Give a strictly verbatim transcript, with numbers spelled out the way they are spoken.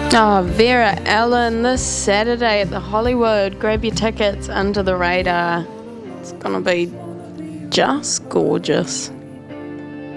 Oh, Vera Ellen this Saturday at the Hollywood. Grab your tickets. Under the Radar. It's gonna be just gorgeous.